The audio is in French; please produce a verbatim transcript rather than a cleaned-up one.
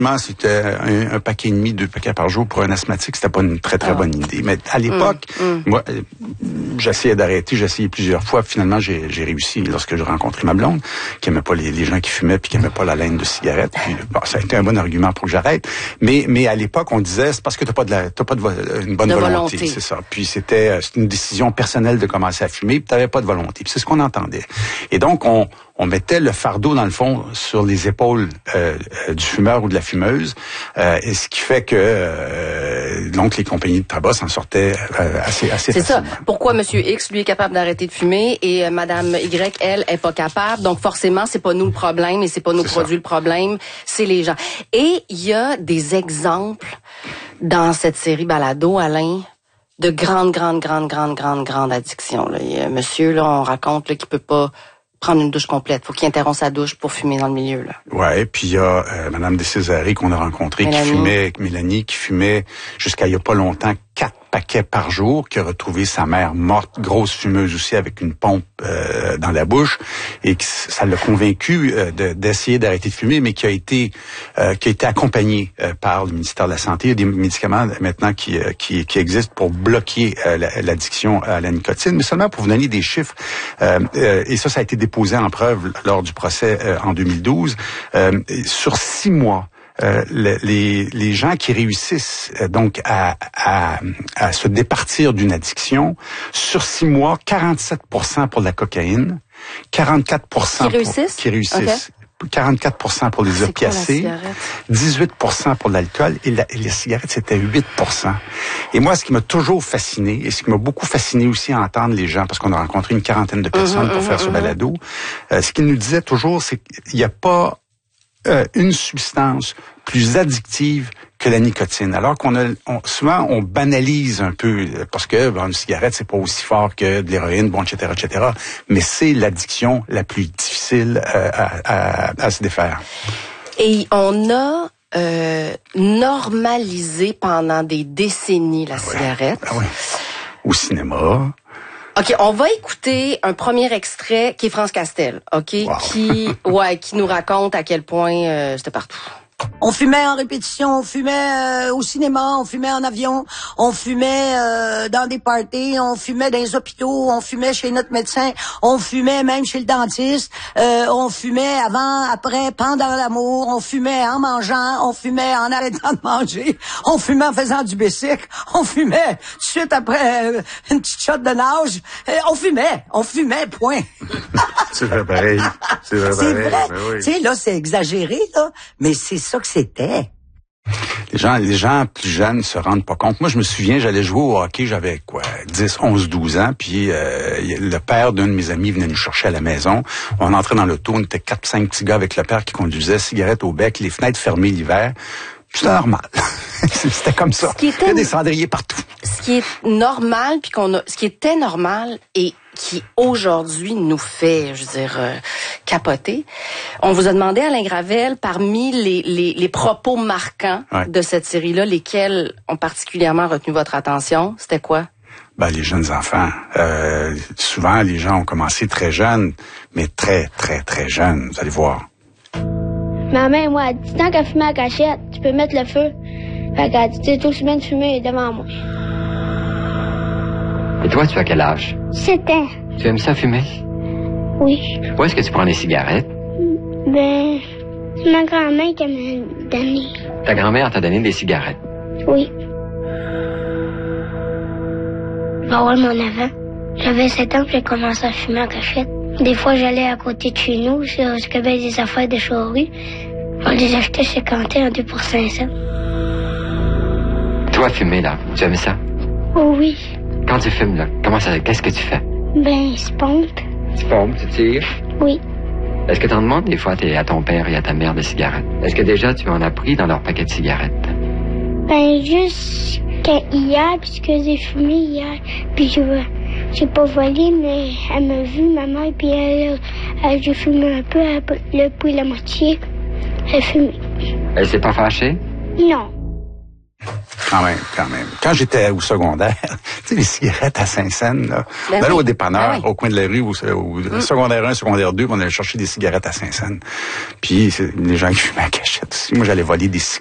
honnêtement, c'était un, un paquet et demi, deux paquets par jour pour un asthmatique, c'était pas une très, très ah. bonne idée. Mais à l'époque, mm, mm. moi, j'essayais d'arrêter, j'ai essayé plusieurs fois. Finalement, j'ai, j'ai réussi lorsque j'ai rencontré ma blonde, qui aimait pas les, les gens qui fumaient puis qui aimait pas la laine de cigarette. Puis, bon, ça a été un bon argument pour que j'arrête. Mais, mais à l'époque, on disait, c'est parce que t'as pas de la, t'as pas de vo- une bonne de volonté, volonté, c'est ça. Puis c'était, c'était une décision personnelle de commencer à fumer, puis t'avais pas de volonté. Puis c'est ce qu'on entendait. Et donc, on, on mettait le fardeau, dans le fond, sur les épaules euh, du fumeur ou de la fumeuse, euh, et ce qui fait que euh, donc les compagnies de tabac s'en sortaient euh, assez, assez c'est facilement. C'est ça. Pourquoi Monsieur X, lui, est capable d'arrêter de fumer et euh, Madame Y, elle, est pas capable. Donc forcément, c'est pas nous le problème et c'est pas nos c'est produits ça. Le problème, c'est les gens. Et il y a des exemples dans cette série balado, Alain, de grandes, grandes, grandes, grandes, grandes, grandes addictions. Là. Il y a monsieur, là, on raconte là, qu'il peut pas prendre une douche complète. Faut qu'il interrompe sa douche pour fumer dans le milieu, là. Ouais, puis il y a euh, Madame de Césarée qu'on a rencontrée, qui fumait, Mélanie, qui fumait jusqu'à il y a pas longtemps quatre paquets par jour, qui a retrouvé sa mère morte, grosse fumeuse aussi, avec une pompe euh, dans la bouche, et que ça l'a convaincu euh, de, d'essayer d'arrêter de fumer, mais qui a été euh, qui a été accompagné euh, par le ministère de la Santé. Il y a des médicaments maintenant qui euh, qui, qui existent pour bloquer euh, la, l'addiction à la nicotine, mais seulement pour vous donner des chiffres. Euh, euh, et ça, ça a été déposé en preuve lors du procès euh, en deux mille douze. Euh, sur six mois, Euh, les, les gens qui réussissent euh, donc à, à, à se départir d'une addiction, sur six mois, quarante-sept pour cent pour la cocaïne, quarante-quatre pour cent qui réussissent, pour, qui réussissent okay. quarante-quatre pour cent pour les c'est opiacés, dix-huit pour cent pour l'alcool et, la, et les cigarettes, c'était huit pour cent. Et moi, ce qui m'a toujours fasciné, et ce qui m'a beaucoup fasciné aussi à entendre les gens, parce qu'on a rencontré une quarantaine de personnes mmh, pour mmh, faire mmh. ce balado, euh, ce qu'ils nous disaient toujours, c'est qu'il n'y a pas Euh, une substance plus addictive que la nicotine. Alors qu'on a, on, souvent, on banalise un peu, parce que bon, une cigarette, c'est pas aussi fort que de l'héroïne, bon, et cetera, et cetera. Mais c'est l'addiction la plus difficile euh, à, à, à se défaire. Et on a euh, normalisé pendant des décennies la ah ouais. cigarette. Ah ouais. Au cinéma. OK, on va écouter un premier extrait qui est France Castel, OK, wow. qui ouais, qui nous raconte à quel point euh, c'était partout. On fumait en répétition, on fumait euh, au cinéma, on fumait en avion, on fumait euh, dans des parties, on fumait dans les hôpitaux, on fumait chez notre médecin, on fumait même chez le dentiste, euh, on fumait avant, après, pendant l'amour, on fumait en mangeant, on fumait en arrêtant de manger, on fumait en faisant du bicycle, on fumait tout de suite après euh, une petite shot de nage, euh, on fumait, on fumait, point. C'est vrai pareil. C'est vrai c'est pareil. vrai. Ben oui. Tu sais, là, c'est exagéré, là, mais c'est ça que c'était. Les gens, les gens plus jeunes se rendent pas compte. Moi, je me souviens, j'allais jouer au hockey, j'avais quoi, dix, onze, douze ans, puis euh, le père d'un de mes amis venait nous chercher à la maison. On entrait dans l'auto, on était quatre, cinq petits gars avec le père qui conduisait, cigarette au bec, les fenêtres fermées l'hiver. C'était normal. C'était comme ça. Il y a des cendriers partout. Ce qui est normal, puis qu'on a, ce qui était normal et qui aujourd'hui nous fait, je veux dire, euh, capoter. On vous a demandé, Alain Gravel, parmi les, les, les propos marquants ouais. de cette série-là, lesquels ont particulièrement retenu votre attention, c'était quoi? Ben, les jeunes enfants. Euh, souvent, les gens ont commencé très jeunes, mais très, très, très jeunes, vous allez voir. Ma mère, moi, elle dit, tant qu'à fumer à cachette, tu peux mettre le feu. Fait qu'elle dit, tu sais, aussi bien de fumer devant moi. Et toi, tu as quel âge? Sept ans. Tu aimes ça fumer? Oui. Où est-ce que tu prends les cigarettes? Ben, c'est ma grand-mère qui m'a donné. Ta grand-mère t'a donné des cigarettes? Oui. Bah ouais, mon avant. J'avais sept ans, puis j'ai commencé à fumer en cachette. Des fois, j'allais à côté de chez nous, sur ce qu'il y avait des affaires de charrue. On les achetait chez Quentin en deux pour cinq cents. Toi, fumer, là, tu aimes ça? Oh oui. Quand tu fumes, là, comment ça, qu'est-ce que tu fais? Ben, je pompe. Tu pompes, tu tires? Oui. Est-ce que t'en demandes des fois à ton père et à ta mère des cigarettes? Est-ce que déjà tu en as pris dans leur paquet de cigarettes? Ben, juste hier, puisque j'ai fumé hier, puis je j'ai pas volé, mais elle m'a vu, ma mère, puis elle, elle j'ai fumé un peu, elle a pris la moitié, elle a fumé. Elle s'est pas fâchée? Non. quand même, quand même. Quand j'étais au secondaire, tu sais, les cigarettes à Saint-Saëns, là, ben on allait oui. au dépanneur, ben oui. au coin de la rue, au, au mm. secondaire un, secondaire deux, on allait chercher des cigarettes à Saint-Saëns. Puis, c'est les gens qui fumaient à cachette aussi. Moi, j'allais voler des cigarettes.